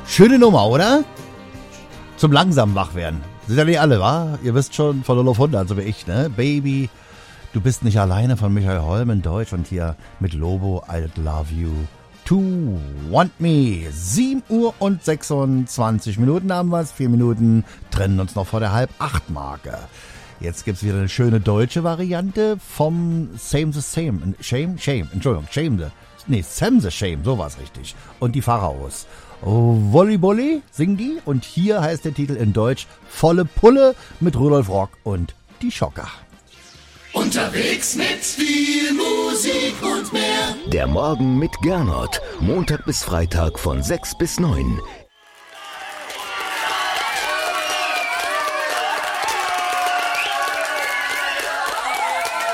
Schöne Nummer, oder? Zum langsam wach werden. Sind ja nicht alle, wa? Ihr wisst schon, von 0 auf 100, so wie ich, ne? Baby, du bist nicht alleine von Michael Holm in Deutsch und hier mit Lobo, I'd Love You to Want Me. 7 Uhr und 26 Minuten haben wir es. 4 Minuten trennen uns noch vor der 7:30-Marke. Jetzt gibt's wieder eine schöne deutsche Variante vom Same the Same. Shame, Sam the Shame, so war's richtig. Und die Pharaos. Volleyball singen die und hier heißt der Titel in Deutsch Volle Pulle mit Rudolf Rock und die Schocker. Unterwegs mit viel Musik und mehr. Der Morgen mit Gernot. Montag bis Freitag von 6 bis 9.